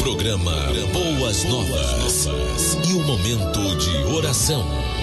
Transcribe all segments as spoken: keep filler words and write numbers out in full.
Programa Boas Novas. E o momento de oração.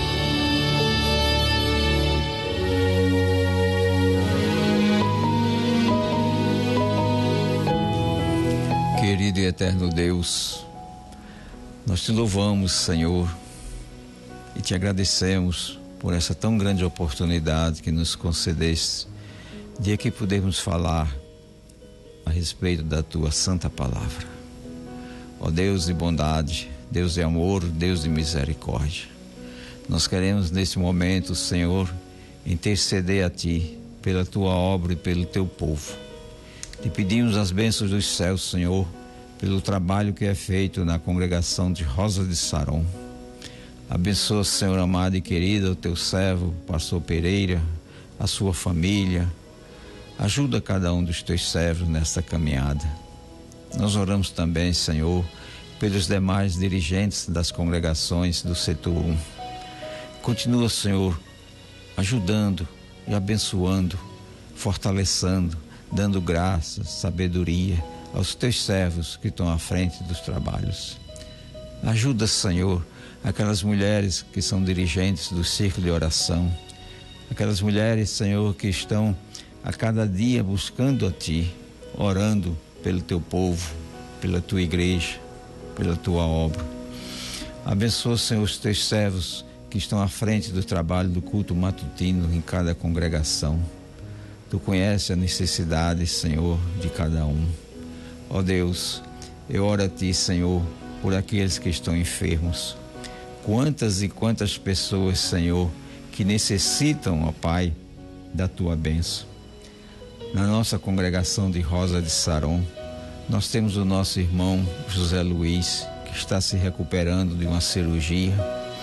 Querido e eterno Deus, nós te louvamos, Senhor, e te agradecemos por essa tão grande oportunidade que nos concedeste de aqui podermos falar a respeito da tua santa palavra. Ó Deus de bondade, Deus de amor, Deus de misericórdia, nós queremos nesse momento, Senhor, interceder a ti pela tua obra e pelo teu povo. Te pedimos as bênçãos dos céus, Senhor, pelo trabalho que é feito na congregação de Rosa de Saron. Abençoa, Senhor amado e querido, o teu servo, pastor Pereira, a sua família. Ajuda cada um dos teus servos nesta caminhada. Nós oramos também, Senhor, pelos demais dirigentes das congregações do setor um. Continua, Senhor, ajudando e abençoando, fortalecendo, dando graça, sabedoria aos teus servos que estão à frente dos trabalhos. Ajuda, Senhor, aquelas mulheres que são dirigentes do círculo de oração, aquelas mulheres, Senhor, que estão a cada dia buscando a ti, orando pelo teu povo, pela tua igreja, pela tua obra. Abençoa, Senhor, os teus servos que estão à frente do trabalho do culto matutino em cada congregação. Tu conheces a necessidade, Senhor, de cada um. Ó Deus, eu oro a ti, Senhor, por aqueles que estão enfermos. Quantas e quantas pessoas, Senhor, que necessitam, ó Pai, da tua bênção. Na nossa congregação de Rosa de Saron, nós temos o nosso irmão José Luiz, que está se recuperando de uma cirurgia.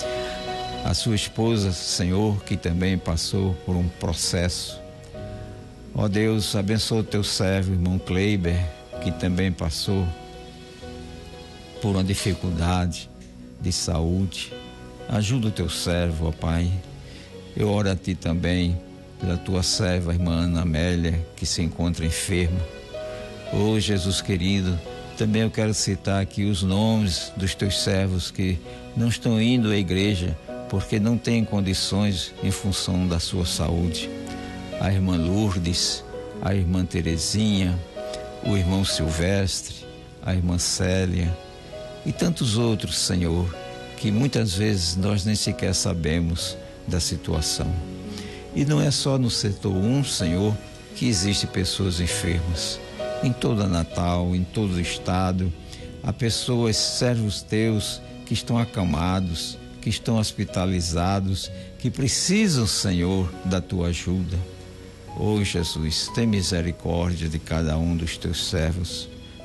A sua esposa, Senhor, que também passou por um processo. Ó Deus, abençoa o teu servo, irmão Kleiber, que também passou por uma dificuldade de saúde. Ajuda o teu servo, ó Pai. Eu oro a ti também pela tua serva, irmã Ana Amélia, que se encontra enferma. Ô Jesus querido, também eu quero citar aqui os nomes dos teus servos que não estão indo à igreja porque não têm condições em função da sua saúde. A irmã Lourdes, a irmã Terezinha, o irmão Silvestre, a irmã Célia e tantos outros, Senhor, que muitas vezes nós nem sequer sabemos da situação. E não é só no setor um, Senhor, que existem pessoas enfermas. Em toda Natal, em todo o estado, há pessoas, servos teus, que estão acamados, que estão hospitalizados, que precisam, Senhor, da tua ajuda. Ó Jesus, tem misericórdia de cada um dos teus servos.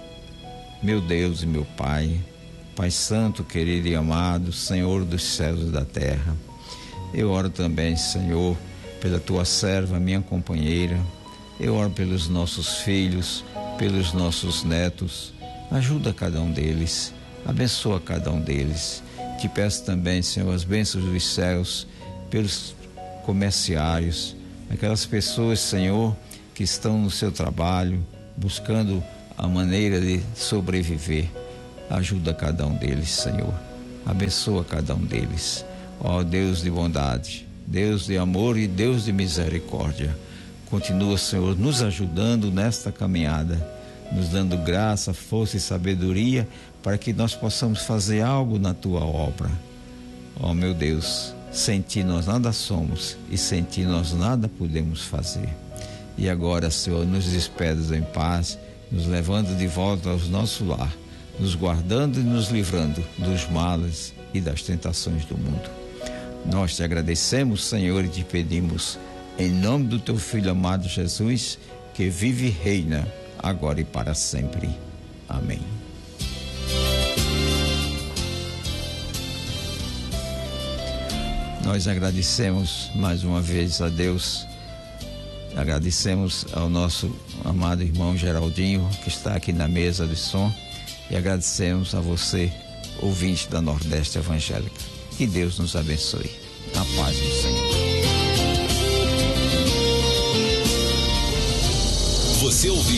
Meu Deus e meu Pai, Pai Santo, querido e amado, Senhor dos céus e da terra, eu oro também, Senhor, pela tua serva, minha companheira. Eu oro pelos nossos filhos, pelos nossos netos. Ajuda cada um deles, abençoa cada um deles. Te peço também, Senhor, as bênçãos dos céus pelos comerciários, aquelas pessoas, Senhor, que estão no seu trabalho, buscando a maneira de sobreviver. Ajuda cada um deles, Senhor. Abençoa cada um deles. Ó Deus de bondade, Deus de amor e Deus de misericórdia, continua, Senhor, nos ajudando nesta caminhada, nos dando graça, força e sabedoria para que nós possamos fazer algo na tua obra. Ó meu Deus, sem ti nós nada somos e sem ti nós nada podemos fazer. E agora, Senhor, nos despedes em paz, nos levando de volta ao nosso lar, nos guardando e nos livrando dos males e das tentações do mundo. Nós te agradecemos, Senhor, e te pedimos, em nome do teu Filho amado Jesus, que vive e reina, agora e para sempre. Amém. Nós agradecemos mais uma vez a Deus, agradecemos ao nosso amado irmão Geraldinho, que está aqui na mesa de som, e agradecemos a você, ouvinte da Nordeste Evangélica. Que Deus nos abençoe. A paz do Senhor. Você ouviu